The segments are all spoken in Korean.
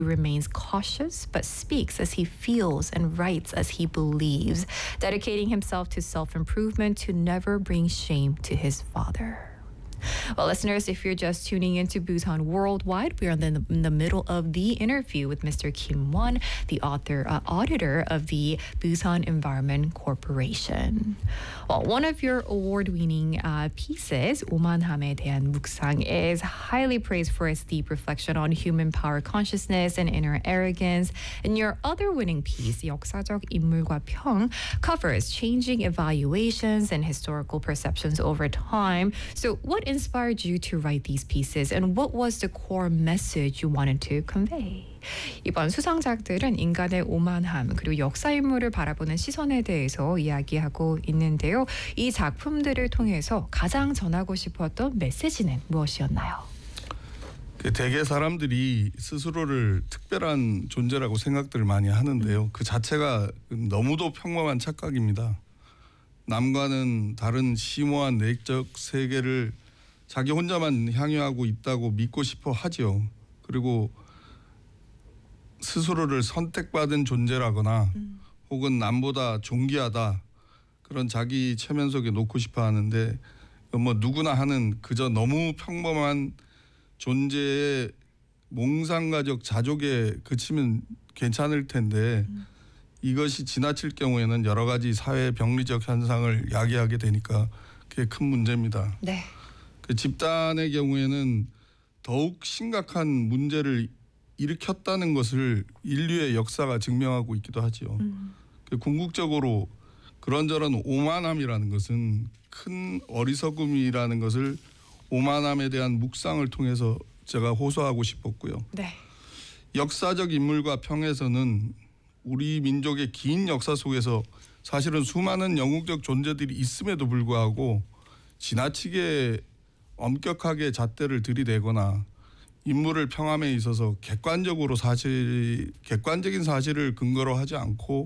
remains cautious but speaks as he feels and writes as he believes, dedicating himself to self-improvement to never bring shame to his father. Well, listeners, if you're just tuning into Busan Worldwide, we are in the middle of the interview with Mr. Kim Won, the auditor of the Busan Environment Corporation. Well, one of your award-winning pieces, 오만함에 대한 묵상, is highly praised for its deep reflection on human power consciousness and inner arrogance. And your other winning piece, 역사적 인물과 평, covers changing evaluations and historical perceptions over time. So what inspired you to write these pieces, and what was the core message you wanted to convey? 이번 수상작들은 인간의 오만함 그리고 역사 인물을 바라보는 시선에 대해서 이야기하고 있는데요. 이 작품들을 통해서 가장 전하고 싶었던 메시지는 무엇이었나요? 대개 사람들이 스스로를 특별한 존재라고 생각들을 많이 하는데요. 그 자체가 너무도 평범한 착각입니다. 남과는 다른 심오한 내적 세계를 자기 혼자만 향유하고 있다고 믿고 싶어 하죠. 그리고 스스로를 선택받은 존재라거나 혹은 남보다 존귀하다 그런 자기 체면 속에 놓고 싶어 하는데 뭐 누구나 하는 그저 너무 평범한 존재의 몽상가적 자족에 그치면 괜찮을 텐데 이것이 지나칠 경우에는 여러 가지 사회 병리적 현상을 야기하게 되니까 그게 큰 문제입니다. 네. 그 집단의 경우에는 더욱 심각한 문제를 일으켰다는 것을 인류의 역사가 증명하고 있기도 하지요. 궁극적으로 그런저런 오만함이라는 것은 큰 어리석음이라는 것을 오만함에 대한 묵상을 통해서 제가 호소하고 싶었고요. 네. 역사적 인물과 평에서는 우리 민족의 긴 역사 속에서 사실은 수많은 영웅적 존재들이 있음에도 불구하고 지나치게 엄격하게 잣대를 들이대거나 인물을 평함에 있어서 객관적인 사실을 근거로 하지 않고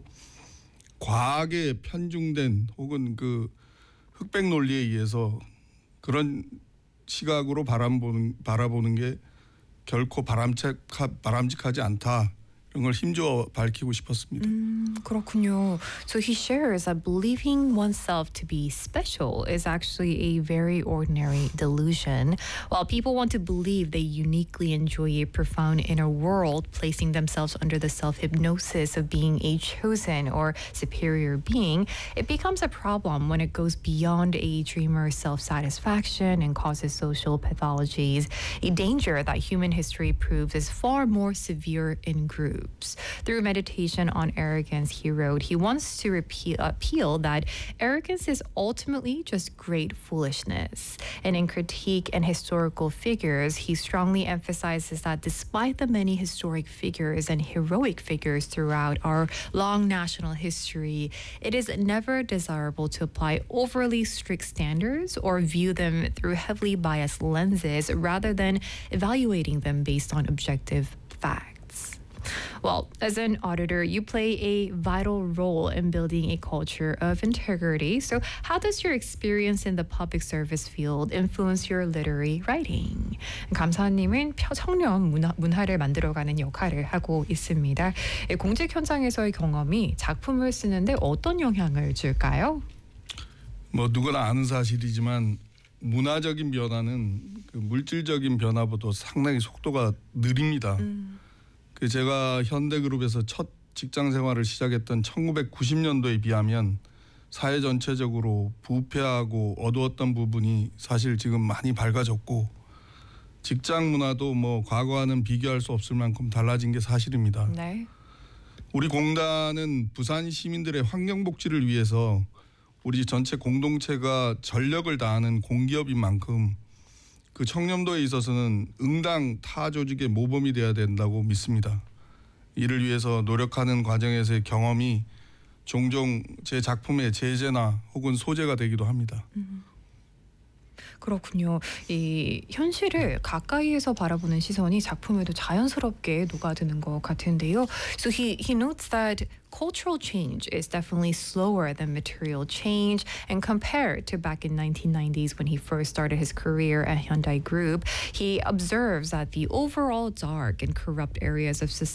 과하게 편중된 혹은 그 흑백 논리에 의해서 그런 시각으로 바라보는 게 결코 바람직하지 않다. 이런 걸 힘주어 밝히고 싶었습니다. 그렇군요. So he shares that believing oneself to be special is actually a very ordinary delusion. While people want to believe they uniquely enjoy a profound inner world, placing themselves under the self-hypnosis of being a chosen or superior being, it becomes a problem when it goes beyond a dreamer's self-satisfaction and causes social pathologies, a danger that human history proves is far more severe in groups. Through meditation on arrogance, he wrote, he wants to appeal that arrogance is ultimately just great foolishness. And in Critique and Historical Figures, he strongly emphasizes that despite the many historic figures and heroic figures throughout our long national history, it is never desirable to apply overly strict standards or view them through heavily biased lenses rather than evaluating them based on objective facts. Well, as an auditor, you play a vital role in building a culture of integrity. So how does your experience in the public service field influence your literary writing? 감사님은 청년 문화를 만들어가는 역할을 하고 있습니다. 공직 현장에서의 경험이 작품을 쓰는데 어떤 영향을 줄까요? 뭐 누구나 아는 사실이지만 문화적인 변화는 그 물질적인 변화보다 상당히 속도가 느립니다. 제가 현대그룹에서 첫 직장 생활을 시작했던 1990년도에 비하면 사회 전체적으로 부패하고 어두웠던 부분이 사실 지금 많이 밝아졌고 직장 문화도 뭐 과거와는 비교할 수 없을 만큼 달라진 게 사실입니다. 네. 우리 공단은 부산 시민들의 환경복지를 위해서 우리 전체 공동체가 전력을 다하는 공기업인 만큼 그 청렴도에 있어서는 응당 타 조직의 모범이 돼야 된다고 믿습니다. 이를 위해서 노력하는 과정에서의 경험이 종종 제 작품의 제재나 혹은 소재가 되기도 합니다. 그렇군요. 이 현실을 가까이에서 바라보는 시선이 작품에도 자연스럽게 녹아드는 것 같은데요. So he notes that cultural change is definitely slower than material change, and compared to back in 1990s when he first started his career at Hyundai Group, he observes that the overall dark and corrupt areas of society